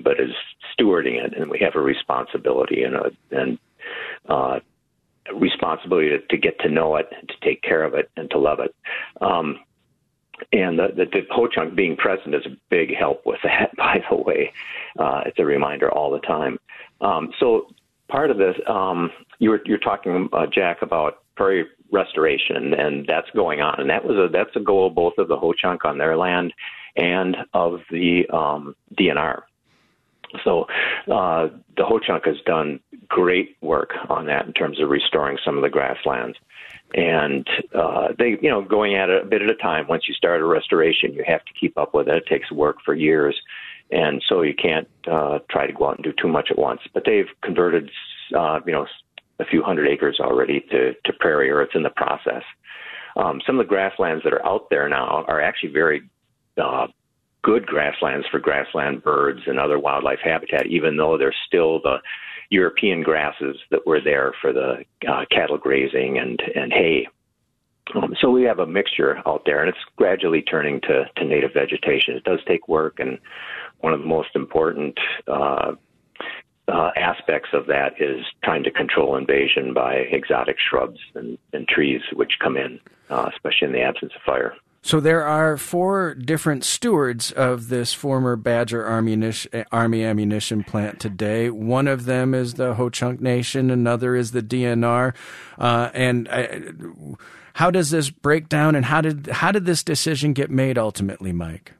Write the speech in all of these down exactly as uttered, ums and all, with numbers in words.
owning, but is stewarding it, and we have a responsibility and a and uh, responsibility to, to get to know it, to take care of it, and to love it. Um, and the, the, the Ho-Chunk being present is a big help with that, by the way. Uh, it's a reminder all the time. Um, so part of this, um, you were, you're talking, uh, Jack, about prairie restoration, and that's going on. And that was a, that's a goal both of the Ho-Chunk on their land and of the um, D N R. So uh, the Ho-Chunk has done great work on that in terms of restoring some of the grasslands. And uh, they, you know, going at it a bit at a time. Once you start a restoration, you have to keep up with it. It takes work for years. And so you can't uh, try to go out and do too much at once. But they've converted, uh, you know, a few hundred acres already to, to prairie, or it's in the process. Um, some of the grasslands that are out there now are actually very uh, good grasslands for grassland birds and other wildlife habitat, even though they're still the European grasses that were there for the uh, cattle grazing and, and hay. Um, so we have a mixture out there, and it's gradually turning to, to native vegetation. It does take work, and one of the most important uh, uh, aspects of that is trying to control invasion by exotic shrubs and, and trees which come in, uh, especially in the absence of fire. So there are four different stewards of this former Badger Army, Army ammunition plant today. One of them is the Ho-Chunk Nation. Another is the D N R. Uh, and I, how does this break down, and how did how did this decision get made ultimately, Mike?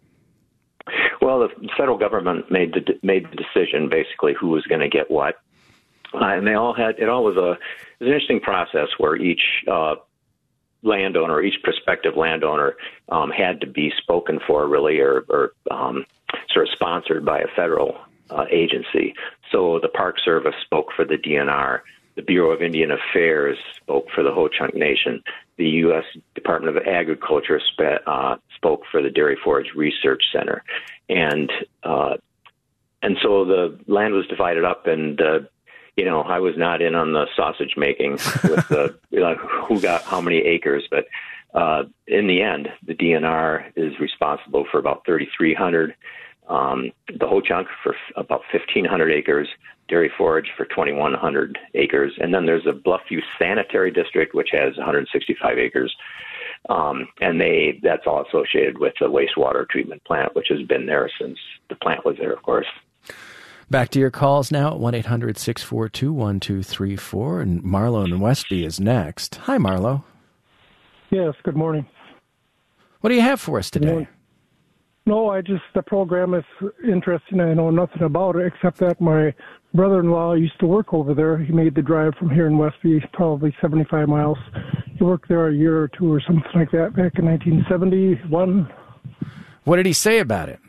Well, the federal government made the made the decision basically who was going to get what, uh, and they all had it. All was a it was an interesting process where each Uh, landowner, each prospective landowner um, had to be spoken for really or, or um, sort of sponsored by a federal uh, agency. So the Park Service spoke for the D N R. The Bureau of Indian Affairs spoke for the Ho-Chunk Nation. The U S Department of Agriculture spe- uh, spoke for the Dairy Forage Research Center. And uh, and so the land was divided up, and uh, you know, I was not in on the sausage making with the, you know, who got how many acres, but uh, in the end, the D N R is responsible for about thirty-three hundred, um, the Ho-Chunk for f- about fifteen hundred acres, Dairy Forage for twenty-one hundred acres, and then there's a Bluffview Sanitary District, which has one hundred sixty-five acres, um, and they that's all associated with the wastewater treatment plant, which has been there since the plant was there, of course. Back to your calls now at one eight hundred six four two one two three four, and Marlo in Westby is next. Hi, Marlo. Yes, good morning. What do you have for us today? No, I just, the program is interesting. I know nothing about it except that my brother-in-law used to work over there. He made the drive from here in Westby, probably seventy-five miles. He worked there a year or two or something like that back in nineteen seventy-one. What did he say about it?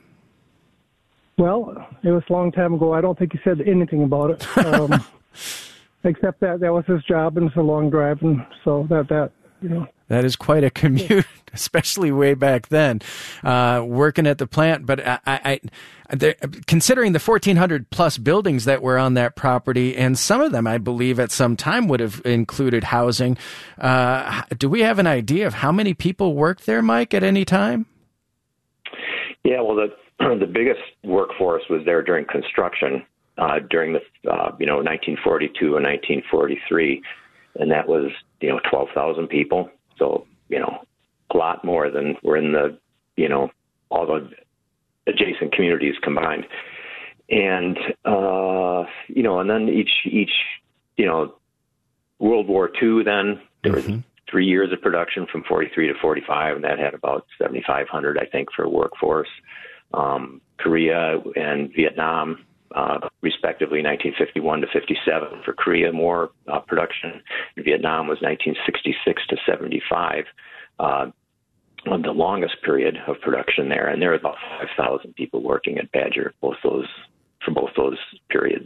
Well, it was a long time ago. I don't think he said anything about it, um, except that that was his job, and it's a long drive, and so that, that you know. That is quite a commute, especially way back then, uh, working at the plant. But I, I, I considering the fourteen hundred plus buildings that were on that property, and some of them, I believe, at some time would have included housing, uh, do we have an idea of how many people worked there, Mike, at any time? Yeah, well, the the biggest workforce was there during construction uh, during the uh, you know nineteen forty-two and nineteen forty-three, and that was you know twelve thousand people. So you know a lot more than were in the you know all the adjacent communities combined, and uh, you know and then each each you know World War Two then there mm-hmm. was three years of production from forty-three to forty-five, and that had about seventy-five hundred I think for workforce. Um, Korea and Vietnam, uh, respectively, nineteen fifty-one to fifty-seven. For Korea, more uh, production. In Vietnam was nineteen sixty-six to seventy-five, uh, the longest period of production there. And there were about five thousand people working at Badger, both those for both those periods.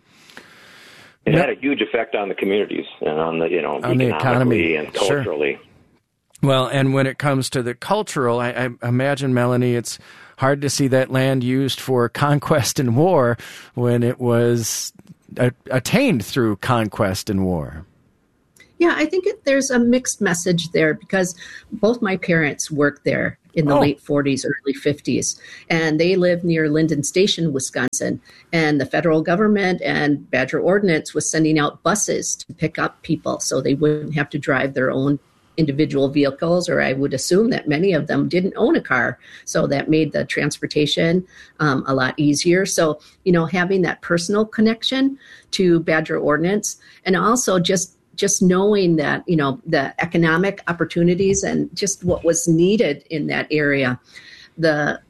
It yep. had a huge effect on the communities and on the you know on the economy and culturally. Sure. Well, and when it comes to the cultural, I, I imagine, Melanie, it's hard to see that land used for conquest and war when it was a- attained through conquest and war. Yeah, I think it, there's a mixed message there because both my parents worked there. in the Oh. late forties, early fifties. And they lived near Linden Station, Wisconsin. And the federal government and Badger Ordnance was sending out buses to pick up people so they wouldn't have to drive their own individual vehicles, or I would assume that many of them didn't own a car. So that made the transportation um, a lot easier. So, you know, having that personal connection to Badger Ordnance, and also just just knowing that, you know, the economic opportunities and just what was needed in that area, the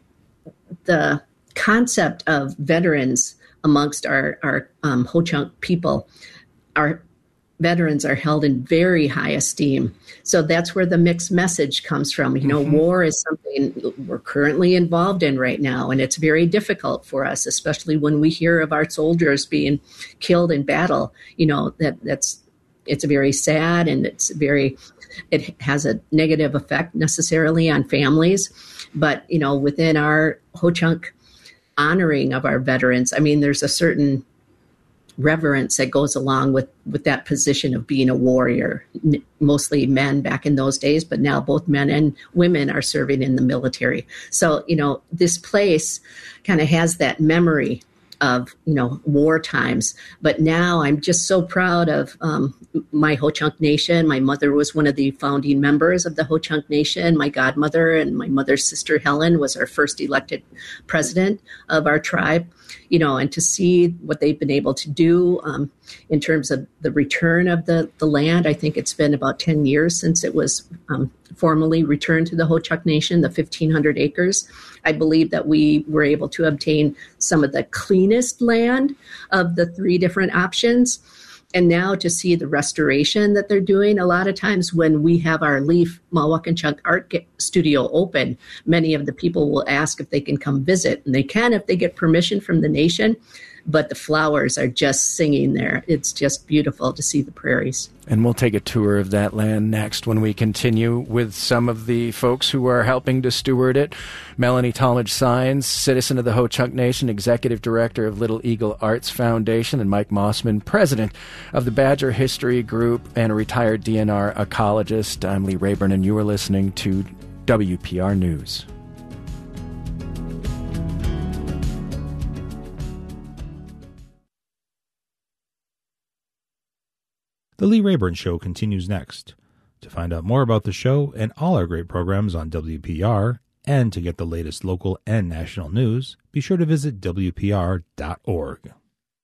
the concept of veterans amongst our, our um, Ho-Chunk people, our veterans are held in very high esteem. So that's where the mixed message comes from. You know, mm-hmm. war is something we're currently involved in right now, and it's very difficult for us, especially when we hear of our soldiers being killed in battle. You know, that that's it's very sad, and it's very, it has a negative effect necessarily on families. But, you know, within our Ho-Chunk honoring of our veterans, I mean, there's a certain reverence that goes along with, with that position of being a warrior, N- mostly men back in those days, but now both men and women are serving in the military. So, you know, this place kind of has that memory of, you know, war times. But now I'm just so proud of um, my Ho-Chunk Nation. My mother was one of the founding members of the Ho-Chunk Nation. My godmother and my mother's sister, Helen, was our first elected president of our tribe. You know, and to see what they've been able to do um, in terms of the return of the, the land. I think it's been about ten years since it was um, formally returned to the Ho-Chunk Nation, the fifteen hundred acres. I believe that we were able to obtain some of the cleanest land of the three different options. And now to see the restoration that they're doing, a lot of times when we have our Leaf Mah-Wah-Ken-Chunk Art Studio open, many of the people will ask if they can come visit. And they can if they get permission from the nation. But the flowers are just singing there. It's just beautiful to see the prairies. And we'll take a tour of that land next when we continue with some of the folks who are helping to steward it. Melanie Talmadge-Sines, citizen of the Ho-Chunk Nation, executive director of Little Eagle Arts Foundation, and Mike Mossman, president of the Badger History Group and a retired D N R ecologist. I'm Lee Rayburn, and you are listening to W P R News. The Lee Rayburn Show continues next. To find out more about the show and all our great programs on W P R, and to get the latest local and national news, be sure to visit W P R dot org.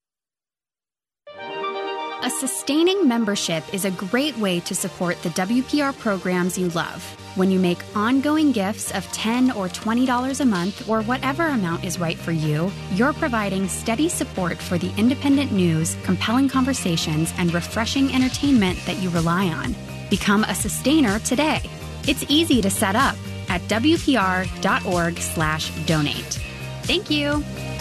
A sustaining membership is a great way to support the W P R programs you love. When you make ongoing gifts of ten dollars or twenty dollars a month, or whatever amount is right for you, you're providing steady support for the independent news, compelling conversations, and refreshing entertainment that you rely on. Become a sustainer today. It's easy to set up at W P R dot org slash donate. Thank you.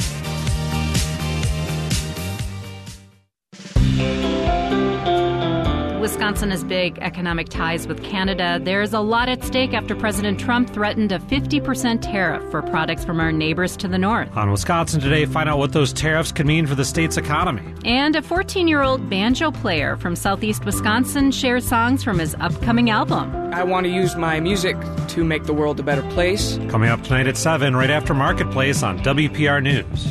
Wisconsin has big economic ties with Canada. There's a lot at stake after President Trump threatened a fifty percent tariff for products from our neighbors to the north. On Wisconsin Today, find out what those tariffs could mean for the state's economy. And a fourteen-year-old banjo player from southeast Wisconsin shares songs from his upcoming album. I want to use my music to make the world a better place. Coming up tonight at seven, right after Marketplace on W P R News.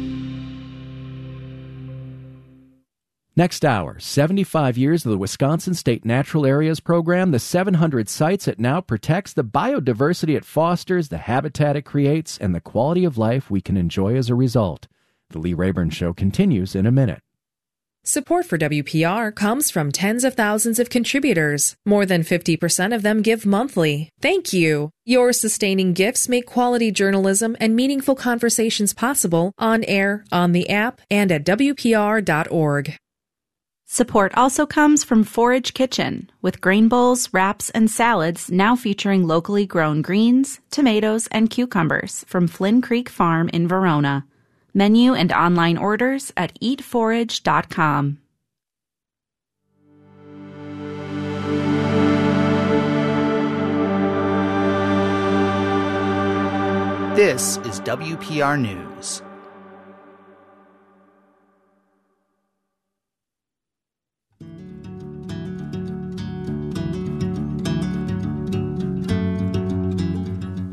Next hour, seventy-five years of the Wisconsin State Natural Areas Program, the seven hundred sites it now protects, the biodiversity it fosters, the habitat it creates, and the quality of life we can enjoy as a result. The Lee Rayburn Show continues in a minute. Support for W P R comes from tens of thousands of contributors. More than fifty percent of them give monthly. Thank you. Your sustaining gifts make quality journalism and meaningful conversations possible on air, on the app, and at W P R dot org. Support also comes from Forage Kitchen, with grain bowls, wraps, and salads now featuring locally grown greens, tomatoes, and cucumbers from Flynn Creek Farm in Verona. Menu and online orders at eat forage dot com. This is W P R News.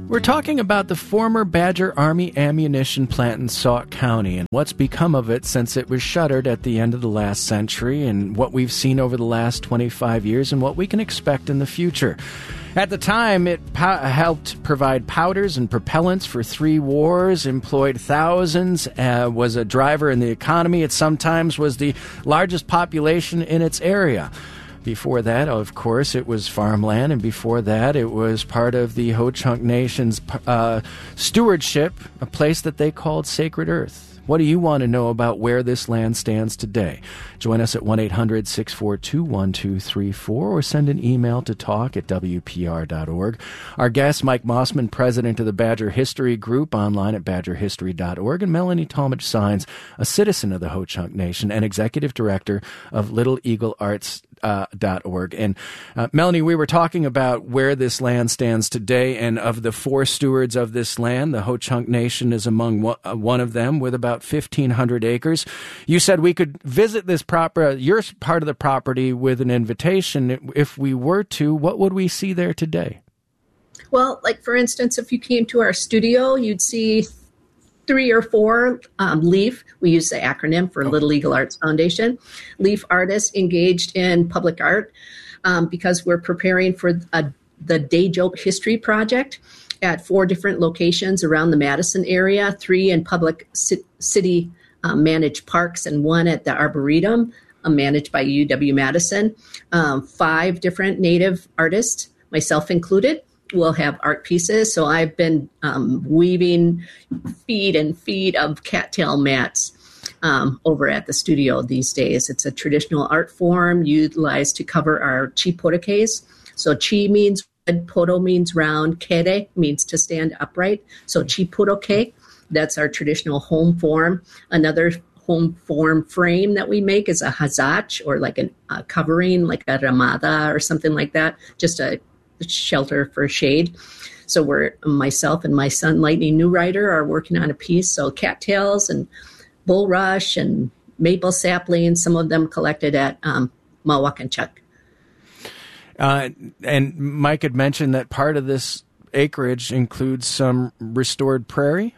We're talking about the former Badger Army ammunition plant in Sauk County and what's become of it since it was shuttered at the end of the last century, and what we've seen over the last twenty-five years and what we can expect in the future. At the time, it po- helped provide powders and propellants for three wars, employed thousands, uh, was a driver in the economy. It sometimes was the largest population in its area. Before that, of course, it was farmland, and before that, it was part of the Ho-Chunk Nation's uh, stewardship, a place that they called Sacred Earth. What do you want to know about where this land stands today? Join us at one eight hundred six four two one two three four or send an email to talk at W P R dot org. Our guest, Mike Mossman, president of the Badger History Group, online at badger history dot org, and Melanie Talmadge Signs, a citizen of the Ho-Chunk Nation and executive director of Little Eagle Arts Uh, dot org. And uh, Melanie, we were talking about where this land stands today, and of the four stewards of this land, the Ho-Chunk Nation is among one, uh, one of them with about fifteen hundred acres. You said we could visit this proper, your part of the property with an invitation. If we were to, what would we see there today? Well, like for instance, if you came to our studio, you'd see three or four um, LEAF, we use the acronym for Little Eagle Arts Foundation, LEAF artists engaged in public art um, because we're preparing for a, the Day-Jope History Project at four different locations around the Madison area, three in public ci- city um, managed parks and one at the Arboretum uh, managed by U W-Madison. Um, five different Native artists, myself included, will have art pieces. So I've been um, weaving feet and feet of cattail mats um, over at the studio these days. It's a traditional art form utilized to cover our chi potoques. So chi means red, poto means round, kere means to stand upright. So chi potoque, that's our traditional home form. Another home form frame that we make is a hazach, or like a uh, covering, like a ramada or something like that, just a shelter for shade. So we're myself and my son Lightning Newrider are working on a piece. So cattails and bulrush and maple saplings, some of them collected at um, Mawakanchuk. Uh, and Mike had mentioned that part of this acreage includes some restored prairie.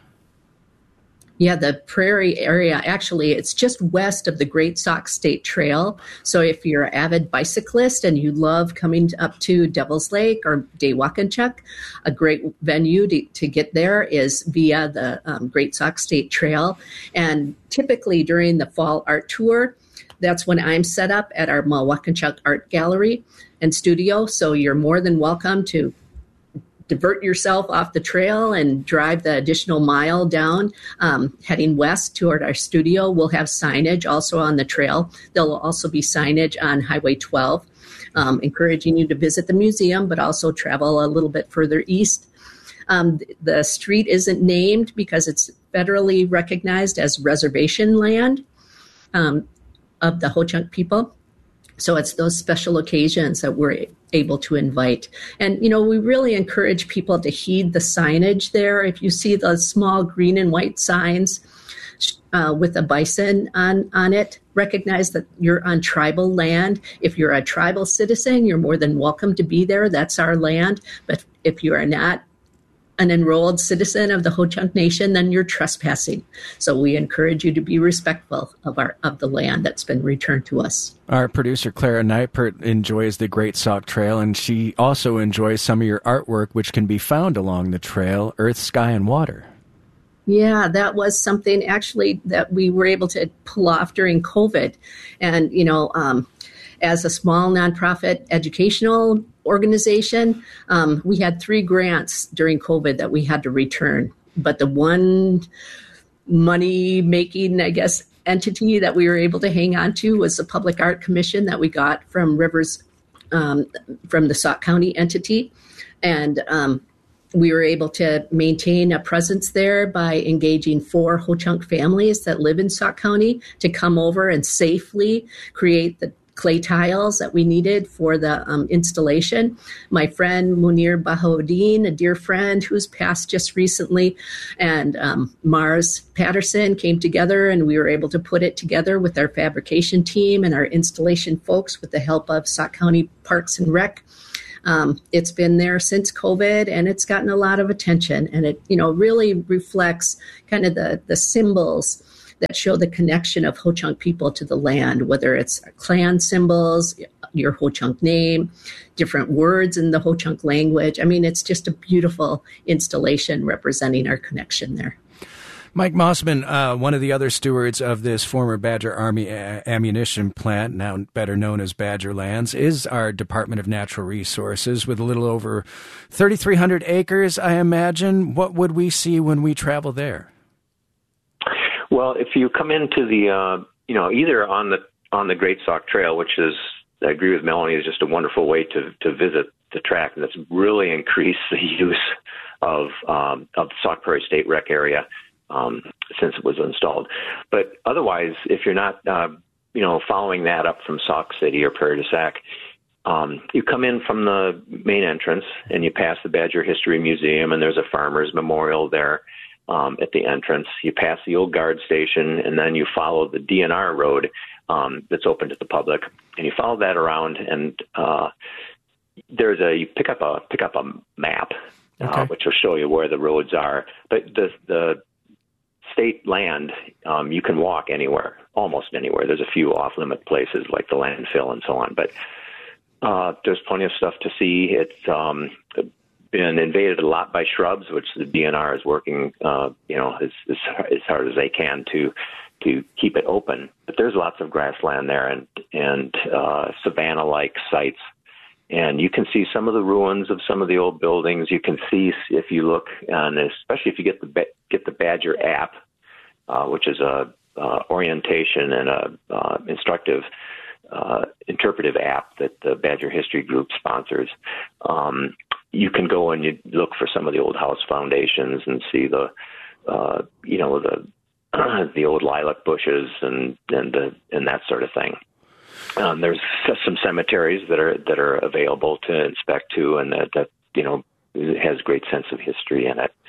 Yeah, the prairie area, actually, it's just west of the Great Sauk State Trail. So if you're an avid bicyclist and you love coming up to Devil's Lake or Day-Wakanchuk, a great venue to, to get there is via the um, Great Sauk State Trail. And typically during the fall art tour, that's when I'm set up at our Mawakanchuk Art Gallery and Studio. So you're more than welcome to divert yourself off the trail and drive the additional mile down, um, heading west toward our studio. We'll have signage also on the trail. There will also be signage on Highway twelve, um, encouraging you to visit the museum, but also travel a little bit further east. Um, the street isn't named because it's federally recognized as reservation land um, of the Ho-Chunk people. So it's those special occasions that we're able to invite. And, you know, we really encourage people to heed the signage there. If you see the small green and white signs uh, with a bison on, on it, recognize that you're on tribal land. If you're a tribal citizen, you're more than welcome to be there. That's our land. But if you are not an enrolled citizen of the Ho-Chunk Nation, then you're trespassing. So we encourage you to be respectful of our of the land that's been returned to us. Our producer, Clara Neipert, enjoys the Great Sauk Trail, and she also enjoys some of your artwork, which can be found along the trail, Earth, Sky, and Water. Yeah, that was something actually that we were able to pull off during COVID. And, you know, um, as a small nonprofit educational organization, um, we had three grants during COVID that we had to return. But the one money-making, I guess, entity that we were able to hang on to was the Public Art Commission that we got from Rivers, um, from the Sauk County entity. And um, we were able to maintain a presence there by engaging four Ho-Chunk families that live in Sauk County to come over and safely create the clay tiles that we needed for the um, installation. My friend Munir Bahoudin, a dear friend who's passed just recently, and um, Mars Patterson came together, and we were able to put it together with our fabrication team and our installation folks with the help of Sauk County Parks and Rec. Um, it's been there since COVID, and it's gotten a lot of attention. And it, you know, really reflects kind of the, the symbols that show the connection of Ho-Chunk people to the land, whether it's clan symbols, your Ho-Chunk name, different words in the Ho-Chunk language. I mean, it's just a beautiful installation representing our connection there. Mike Mossman, uh, one of the other stewards of this former Badger Army a- ammunition plant, now better known as Badger Lands, is our Department of Natural Resources with a little over thirty-three hundred acres, I imagine. What would we see when we travel there? Well, if you come into the, uh, you know, either on the on the Great Sauk Trail, which is, I agree with Melanie, is just a wonderful way to, to visit the track, and that's really increased the use of um, of the Sauk Prairie State Rec area um, since it was installed. But otherwise, if you're not, uh, you know, following that up from Sauk City or Prairie du Sac, um, you come in from the main entrance and you pass the Badger History Museum, and there's a farmer's memorial there. Um, at the entrance, you pass the old guard station, and then you follow the D N R road um, that's open to the public, and you follow that around. And uh, there's a you pick up a pick up a map, okay. uh, which will show you where the roads are. But the the state land, um, you can walk anywhere, almost anywhere. There's a few off-limit places like the landfill and so on, but uh, there's plenty of stuff to see. It's um, been invaded a lot by shrubs, which the D N R is working, uh, you know, as, as as hard as they can to to keep it open. But there's lots of grassland there and and uh, savanna-like sites, and you can see some of the ruins of some of the old buildings. You can see if you look, and especially if you get the get the Badger app, uh, which is a uh, orientation and a uh, instructive. Uh, interpretive app that the Badger History Group sponsors. Um, you can go and you look for some of the old house foundations and see the, uh, you know, the the old lilac bushes and and the, and that sort of thing. Um, there's some cemeteries that are that are available to inspect too, and that, that you know has great sense of history in it.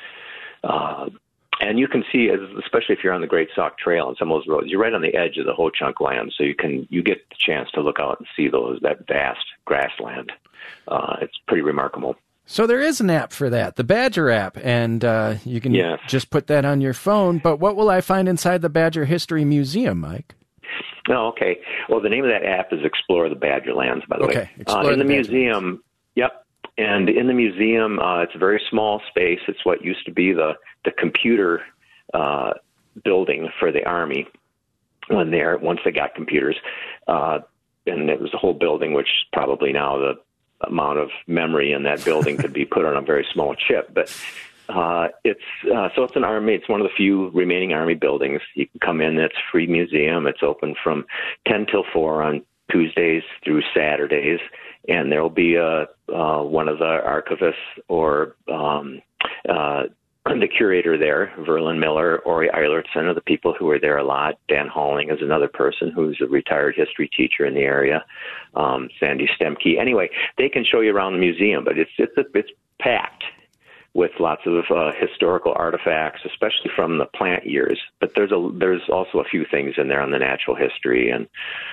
Uh, And you can see, especially if you're on the Great Sauk Trail and some of those roads, you're right on the edge of the Ho-Chunk land, so you can you get the chance to look out and see those that vast grassland. Uh, it's pretty remarkable. So there is an app for that, the Badger app, and uh, you can yes. just put that on your phone. But what will I find inside the Badger History Museum, Mike? Oh, okay. Well, the name of that app is Explore the Badger Lands, by the okay. way. Explore uh, in the, the museum, Lands. Yep. And in the museum, uh, it's a very small space. It's what used to be the, the computer uh, building for the Army when they're, once they got computers. Uh, and it was a whole building, which probably now the amount of memory in that building could be put on a very small chip. But uh, it's uh, so it's an Army. It's one of the few remaining Army buildings. You can come in. It's a free museum. It's open from ten till four on Tuesdays through Saturdays. And there will be a, uh, one of the archivists or um, uh, the curator there, Verlin Miller, Ori Eilertson are the people who are there a lot. Dan Halling is another person who's a retired history teacher in the area. Um, Sandy Stemke. Anyway, they can show you around the museum, but it's it's a, it's packed with lots of uh, historical artifacts, especially from the plant years. But there's a there's also a few things in there on the natural history and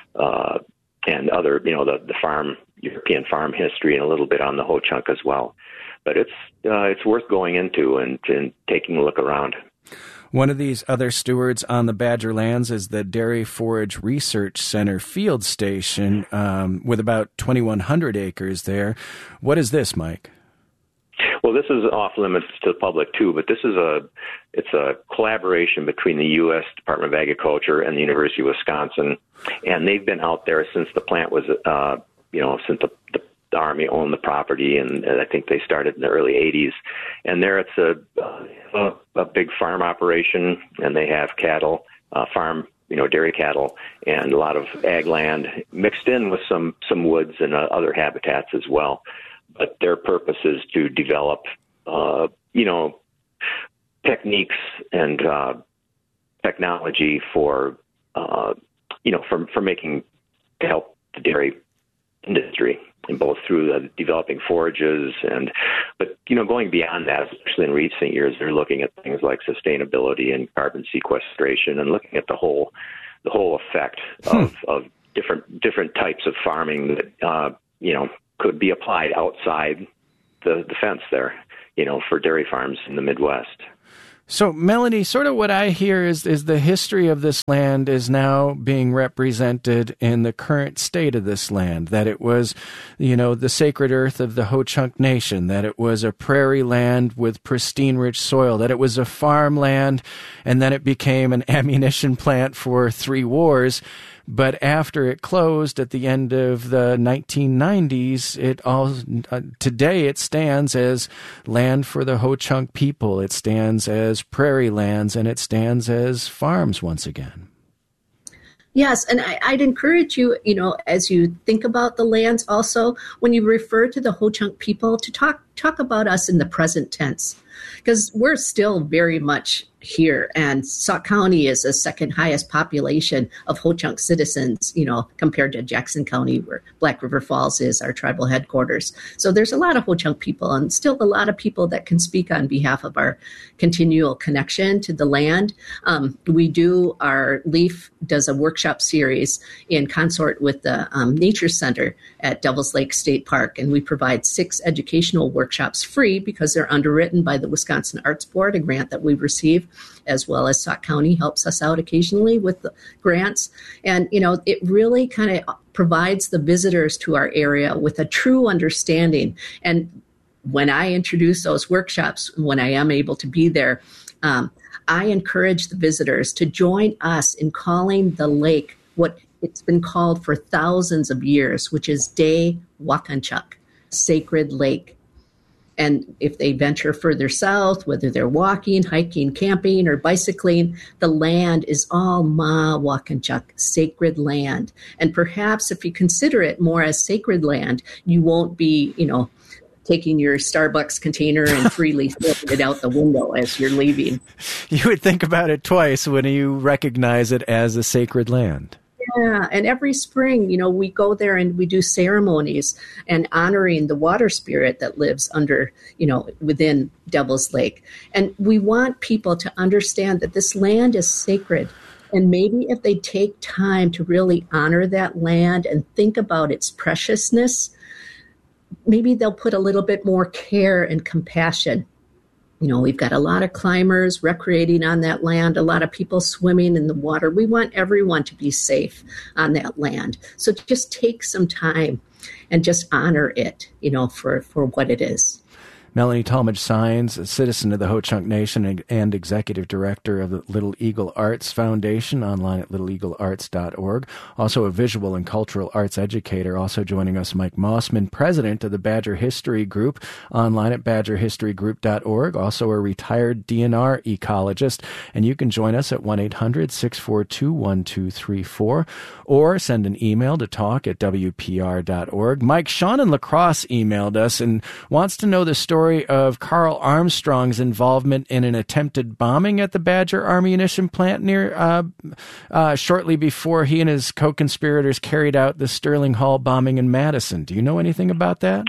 uh, and other, you know, the the farm. European farm history and a little bit on the Ho-Chunk as well. But it's uh, it's worth going into and, and taking a look around. One of these other stewards on the Badger Lands is the Dairy Forage Research Center field station um, with about twenty-one hundred acres there. What is this, Mike? Well, this is off limits to the public too, but this is a it's a collaboration between the U S Department of Agriculture and the University of Wisconsin, and they've been out there since the plant was uh, you know, since the, the Army owned the property, and, and I think they started in the early eighties. And there it's a, a, a big farm operation, and they have cattle, uh, farm, you know, dairy cattle, and a lot of ag land mixed in with some, some woods and uh, other habitats as well. But their purpose is to develop, uh, you know, techniques and uh, technology for, uh, you know, for, for making, to help the dairy industry, and both through the developing forages and, but, you know, going beyond that, especially in recent years, they're looking at things like sustainability and carbon sequestration and looking at the whole, the whole effect of, of different, different types of farming that, uh, you know, could be applied outside the, the fence there, you know, for dairy farms in the Midwest. So, Melanie, sort of what I hear is is the history of this land is now being represented in the current state of this land, that it was, you know, the sacred earth of the Ho-Chunk Nation, that it was a prairie land with pristine rich soil, that it was a farmland, and then it became an ammunition plant for three wars. But after it closed at the end of the nineteen nineties, it all uh, today it stands as land for the Ho-Chunk people. It stands as prairie lands, and it stands as farms once again. Yes, and I, I'd encourage you, you know, as you think about the lands also, when you refer to the Ho-Chunk people, to talk talk about us in the present tense, because we're still very much here, and Sauk County is the second highest population of Ho-Chunk citizens, you know, compared to Jackson County, where Black River Falls is our tribal headquarters. So there's a lot of Ho-Chunk people, and still a lot of people that can speak on behalf of our continual connection to the land. Um, we do, our LEAF does a workshop series in consort with the um, Nature Center at Devils Lake State Park, and we provide six educational workshops free because they're underwritten by the Wisconsin Arts Board, a grant that we receive, as well as Sauk County helps us out occasionally with the grants. And, you know, it really kind of provides the visitors to our area with a true understanding. And when I introduce those workshops, when I am able to be there, um, I encourage the visitors to join us in calling the lake what it's been called for thousands of years, which is Day Wakanchuk, Sacred Lake. And if they venture further south, whether they're walking, hiking, camping, or bicycling, the land is all Ma Wakanchuk, sacred land. And perhaps if you consider it more as sacred land, you won't be, you know, taking your Starbucks container and freely throwing it out the window as you're leaving. You would think about it twice when you recognize it as a sacred land. Yeah, and every spring, you know, we go there and we do ceremonies and honoring the water spirit that lives under, you know, within Devil's Lake. And we want people to understand that this land is sacred. And maybe if they take time to really honor that land and think about its preciousness, maybe they'll put a little bit more care and compassion. You know, we've got a lot of climbers recreating on that land, a lot of people swimming in the water. We want everyone to be safe on that land. So just take some time and just honor it, you know, for, for what it is. Melanie Talmadge Saenz, a citizen of the Ho-Chunk Nation and, and executive director of the Little Eagle Arts Foundation, online at little eagle arts dot org. Also a visual and cultural arts educator. Also joining us, Mike Mossman, president of the Badger History Group, online at badger history group dot org. Also a retired D N R ecologist. And you can join us at one eight hundred six four two one two three four or send an email to talk at w p r dot org. Mike, Sean in La Crosse emailed us and wants to know the story of Carl Armstrong's involvement in an attempted bombing at the Badger ammunition plant near uh, uh, shortly before he and his co-conspirators carried out the Sterling Hall bombing in Madison. Do you know anything about that?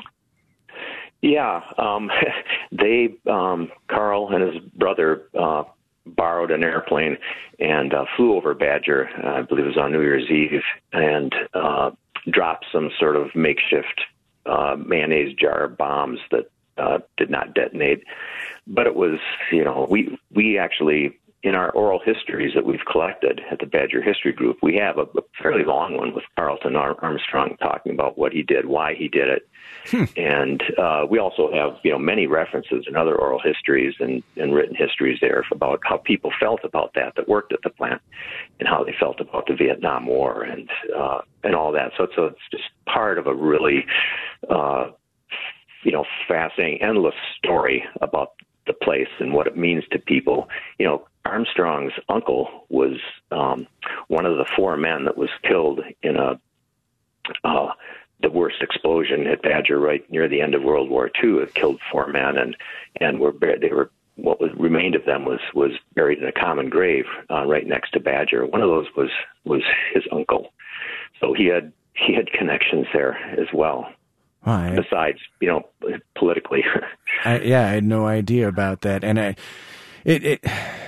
Yeah, um, they um, Carl and his brother uh, borrowed an airplane and uh, flew over Badger. Uh, I believe it was on New Year's Eve, and uh, dropped some sort of makeshift uh, mayonnaise jar bombs that Uh, did not detonate. But it was, you know, we we actually, in our oral histories that we've collected at the Badger History Group, we have a, a fairly long one with Carlton Armstrong talking about what he did, why he did it. Hmm. And uh, we also have, you know, many references in other oral histories and, and written histories there about how people felt about that, that worked at the plant, and how they felt about the Vietnam War and uh, and all that. So it's, a, it's just part of a really uh you know, fascinating, endless story about the place and what it means to people. You know, Armstrong's uncle was um, one of the four men that was killed in a uh, the worst explosion at Badger right near the end of World War Two. It killed four men, and and were they were what was remained of them was was buried in a common grave uh, right next to Badger. One of those was was his uncle, so he had he had connections there as well. Right. Besides, you know, politically. I, yeah, I had no idea about that. And I, it, it,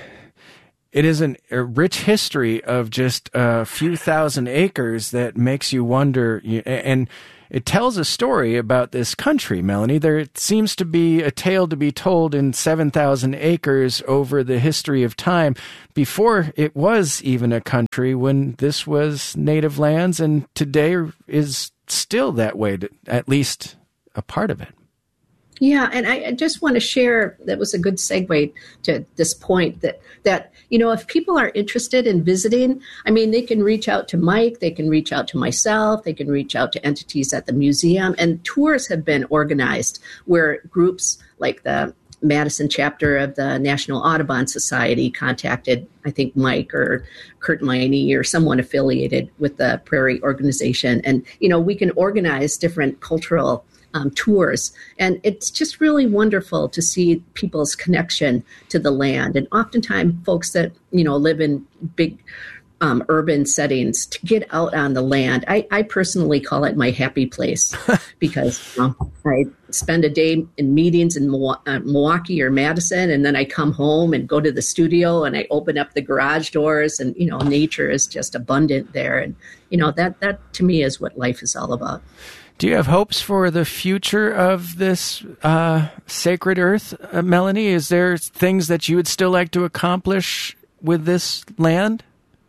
it is an, a rich history of just a few thousand acres that makes you wonder. And it tells a story about this country, Melanie. There seems to be a tale to be told in seven thousand acres over the history of time before it was even a country, when this was native lands, and today is still that way, at least a part of it. Yeah, and I just want to share, that was a good segue to this point, that, that, you know, if people are interested in visiting, I mean, they can reach out to Mike, they can reach out to myself, they can reach out to entities at the museum, and tours have been organized where groups like the Madison chapter of the National Audubon Society contacted, I think, Mike or Kurt Miney or someone affiliated with the Prairie organization. And, you know, we can organize different cultural Um, tours. And it's just really wonderful to see people's connection to the land. And oftentimes folks that, you know, live in big um, urban settings, to get out on the land. I, I personally call it my happy place because you know, I spend a day in meetings in Milwaukee or Madison, and then I come home and go to the studio and I open up the garage doors, and, you know, nature is just abundant there. And, you know, that, that to me is what life is all about. Do you have hopes for the future of this uh, sacred earth, uh, Melanie? Is there things that you would still like to accomplish with this land?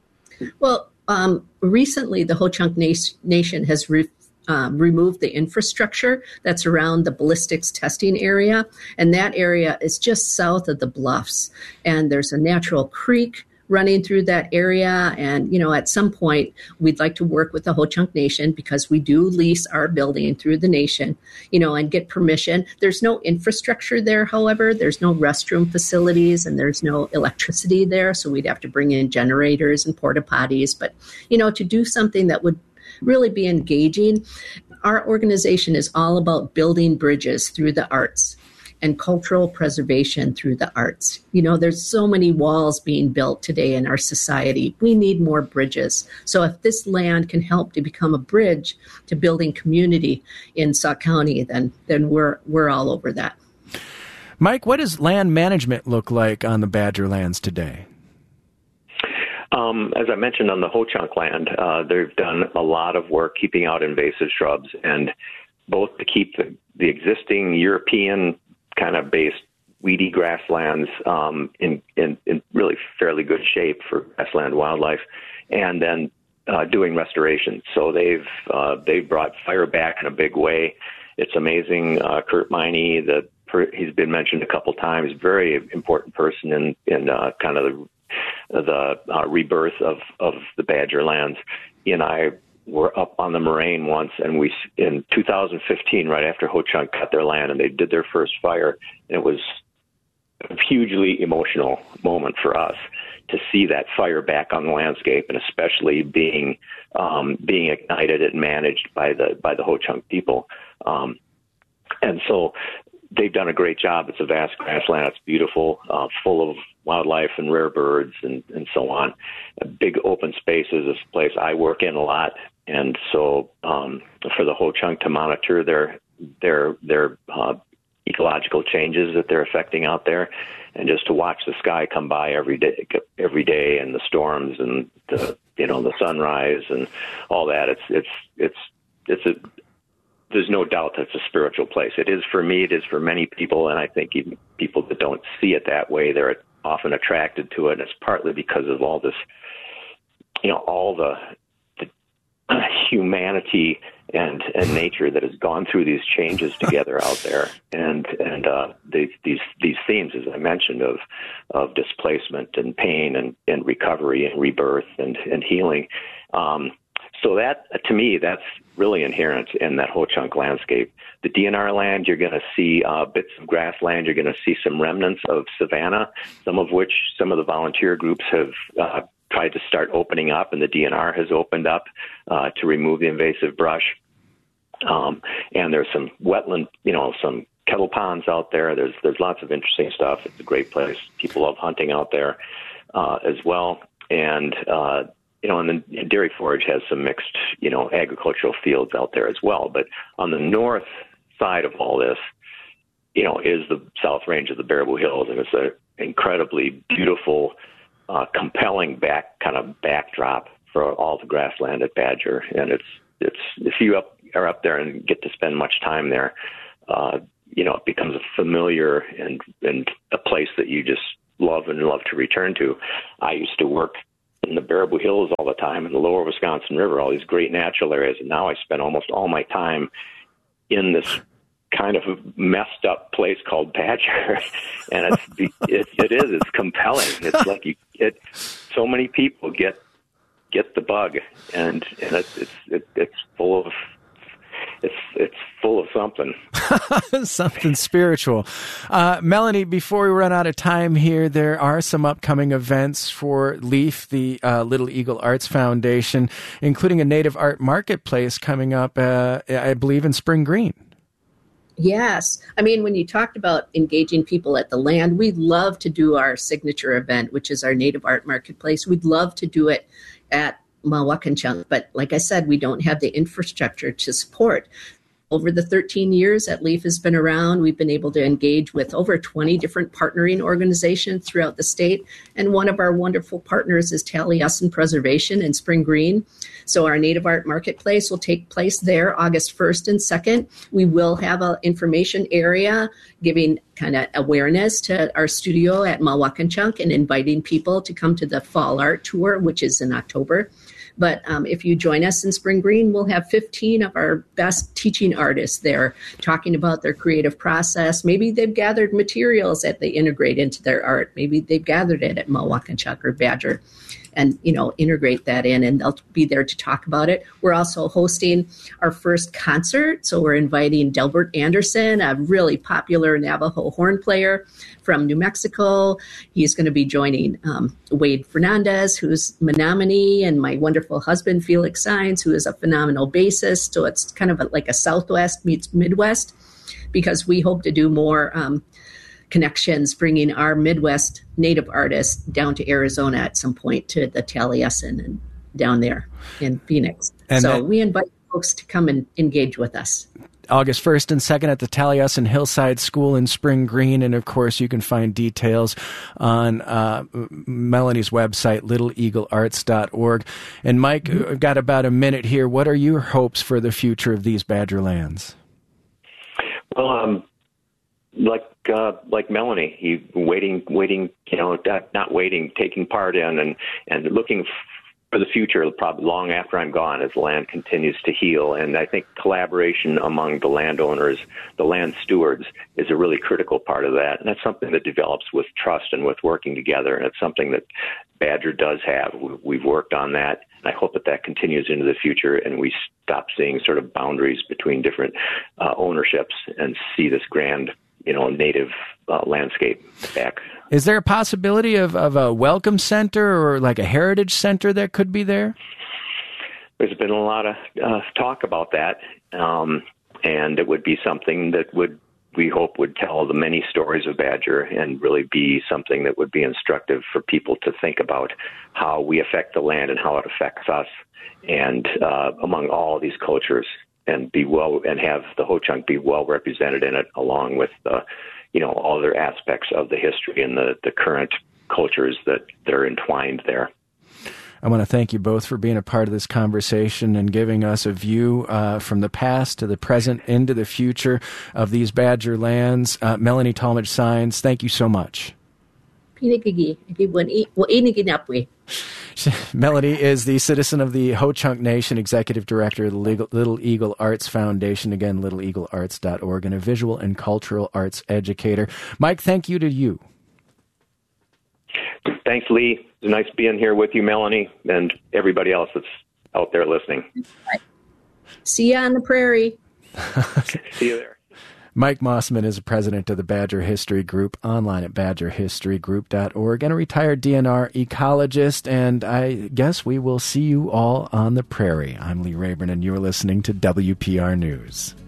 Well, um, recently the Ho-Chunk na- Nation has re- um, removed the infrastructure that's around the ballistics testing area, and that area is just south of the bluffs. And there's a natural creek running through that area. And, you know, at some point, we'd like to work with the Ho-Chunk Nation, because we do lease our building through the nation, you know, and get permission. There's no infrastructure there, however. There's no restroom facilities and there's no electricity there. So we'd have to bring in generators and porta potties. But, you know, to do something that would really be engaging, our organization is all about building bridges through the arts and cultural preservation through the arts. You know, there's so many walls being built today in our society. We need more bridges. So if this land can help to become a bridge to building community in Sauk County, then then we're we're all over that. Mike, what does land management look like on the Badger lands today? Um, as I mentioned, on the Ho-Chunk land, uh, they've done a lot of work keeping out invasive shrubs, and both to keep the, the existing European kind of based weedy grasslands um, in, in, in really fairly good shape for grassland wildlife, and then uh, doing restoration. So they've uh, they've brought fire back in a big way. It's amazing. Uh, Kurt Miney, the per, he's been mentioned a couple times, very important person in in uh, kind of the the uh, rebirth of of the Badger lands. He and I were up on the moraine once, and we, in two thousand fifteen, right after Ho-Chunk cut their land and they did their first fire, and it was a hugely emotional moment for us to see that fire back on the landscape, and especially being um, being ignited and managed by the by the Ho-Chunk people. Um, and so they've done a great job. It's a vast grassland. It's beautiful, uh, full of wildlife and rare birds and, and so on. A big open spaces. This place I work in a lot. And so um, for the Ho-Chunk to monitor their their their uh, ecological changes that they're affecting out there, and just to watch the sky come by every day, every day, and the storms and the you know the sunrise and all that. It's it's it's it's a there's no doubt that's a spiritual place. It is for me. It is for many people, and I think even people that don't see it that way, they're often attracted to it. And it's partly because of all this, you know, all the humanity and and nature that has gone through these changes together out there, and and uh, these these these themes, as I mentioned, of of displacement and pain and, and recovery and rebirth and and healing. Um, so that, to me, that's really inherent in that Ho-Chunk landscape. The D N R land, you're going to see uh, bits of grassland. You're going to see some remnants of savanna, some of which some of the volunteer groups have uh, tried to start opening up, and the D N R has opened up uh, to remove the invasive brush. Um, and there's some wetland, you know, some kettle ponds out there. There's there's lots of interesting stuff. It's a great place. People love hunting out there uh, as well. And, uh, you know, and then Dairy Forage has some mixed, you know, agricultural fields out there as well. But on the north side of all this, you know, is the South Range of the Baraboo Hills, and it's an incredibly beautiful, uh, compelling back kind of backdrop for all the grassland at Badger. And it's it's if you up are up there and get to spend much time there, uh, you know, it becomes a familiar and, and a place that you just love and love to return to. I used to work in the Baraboo Hills all the time, in the lower Wisconsin River, all these great natural areas, and now I spend almost all my time in this kind of messed up place called Badger, and it's it, it is it's compelling. It's like you get so many people get get the bug, and and it's it's it, it's full of it's it's full of something something spiritual. Uh, Melanie, before we run out of time here, there are some upcoming events for LEAF, the uh, Little Eagle Arts Foundation, including a native art marketplace coming up, uh, I believe, in Spring Green. Yes. I mean, when you talked about engaging people at the land, we'd love to do our signature event, which is our Native Art Marketplace. We'd love to do it at Mah-Wah-Kan-Chunk, but like I said, we don't have the infrastructure to support. Over the thirteen years that LEAF has been around, we've been able to engage with over twenty different partnering organizations throughout the state. And one of our wonderful partners is Taliesin Preservation in Spring Green. So our Native Art Marketplace will take place there August first and second. We will have an information area giving kind of awareness to our studio at Mah-Wah-Kan-Chunk and inviting people to come to the Fall Art Tour, which is in October. But um, if you join us in Spring Green, we'll have fifteen of our best teaching artists there talking about their creative process. Maybe they've gathered materials that they integrate into their art. Maybe they've gathered it at Mah-Wah-Kan-Chunk or Badger and, you know, integrate that in, and they'll be there to talk about it. We're also hosting our first concert. So we're inviting Delbert Anderson, a really popular Navajo horn player from New Mexico. He's going to be joining um, Wade Fernandez, who's Menominee, and my wonderful husband, Felix Saenz, who is a phenomenal bassist. So it's kind of a, like a Southwest meets Midwest, because we hope to do more um, connections, bringing our Midwest native artists down to Arizona at some point to the Taliesin and down there in Phoenix. And so that, we invite folks to come and engage with us. August first and second at the Taliesin Hillside School in Spring Green. And, of course, you can find details on uh, Melanie's website, little eagle arts dot org. And, Mike, mm-hmm. I've got about a minute here. What are your hopes for the future of these Badger lands? Well, um, like uh, like Melanie, he waiting, waiting, you know, not, not waiting, taking part in and, and looking for the future, probably long after I'm gone, as the land continues to heal. And I think collaboration among the landowners, the land stewards, is a really critical part of that. And that's something that develops with trust and with working together. And it's something that Badger does have. We've worked on that. And I hope that that continues into the future and we stop seeing sort of boundaries between different uh, ownerships and see this grand, you know, native uh, landscape back. Is there a possibility of, of a welcome center or like a heritage center that could be there? There's been a lot of uh, talk about that, um, and it would be something that would, we hope, would tell the many stories of Badger and really be something that would be instructive for people to think about how we affect the land and how it affects us, and uh, among all these cultures, and be well and have the Ho-Chunk be well represented in it, along with the, you know, all other aspects of the history and the, the current cultures that, that are entwined there. I want to thank you both for being a part of this conversation and giving us a view uh, from the past to the present into the future of these Badger lands. Uh, Melanie Tallmadge Saenz, thank you so much. Melanie is the citizen of the Ho-Chunk Nation, executive director of the Legal, Little Eagle Arts Foundation, again, little eagle arts dot org, and a visual and cultural arts educator. Mike, thank you to you. Thanks, Lee. It's nice being here with you, Melanie, and everybody else that's out there listening. See you on the prairie. See you there. Mike Mossman is the president of the Badger History Group, online at badger history group dot org, and a retired D N R ecologist. And I guess we will see you all on the prairie. I'm Lee Rayburn, and you're listening to W P R News.